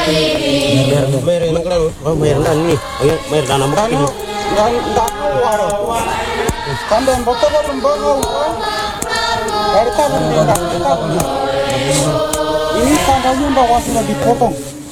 Bayar nih. Bayar dana mungkin. Enggak keluar. Sampai botol belum ini tandanya bahwa sudah dipotong.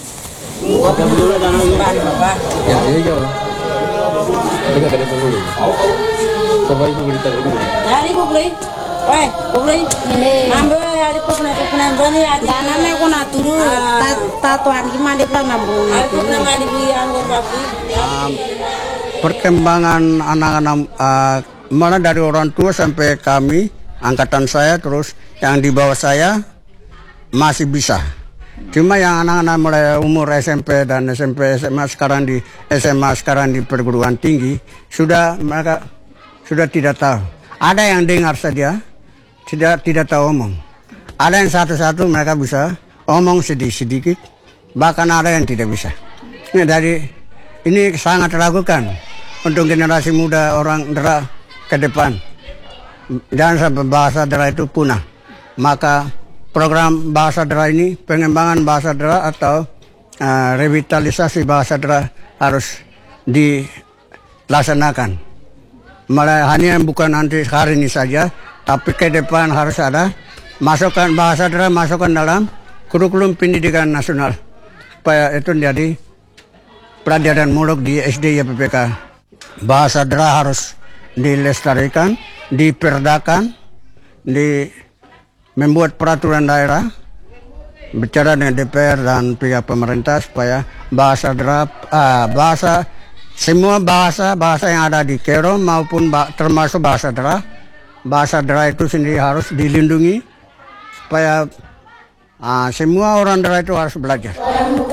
Ya, iya. Enggak ada dulu. Coba ibu berita dulu. Hari ibu beli. Weh, beli. Ambil hari pernah beli hari. Tanamnya aku nak turun. Tatuan gimana dia pernah beli. Aku pernah dibeli anggur babi. Perkembangan anak-anak mana dari orang tua sampai kami, angkatan saya terus yang di bawah saya masih bisa. Cuma yang anak-anak mulai umur SMP dan SMP SMA sekarang di SMA sekarang di perguruan tinggi mereka sudah tidak tahu. Ada yang dengar saja, tidak tahu omong. Ada yang satu-satu mereka bisa omong sedikit, bahkan ada yang tidak bisa. Ini sangat ragukan untuk generasi muda orang Dera ke depan. Jangan sampai bahasa Dera itu punah. Maka program bahasa Dera ini, pengembangan bahasa Dera atau revitalisasi bahasa Dera harus dilaksanakan. Malah hanya bukan nanti hari ini saja, tapi ke depan harus ada masukkan bahasa Dera masukkan dalam kurikulum pendidikan nasional supaya itu menjadi pelajaran muluk di SD YPPK. Bahasa Dera harus dilestarikan, diperdakan, membuat peraturan daerah, bicara dengan DPR dan pihak pemerintah supaya bahasa Dera, semua bahasa yang ada di Kero maupun termasuk bahasa Dera itu sendiri harus dilindungi supaya semua orang Dera itu harus belajar.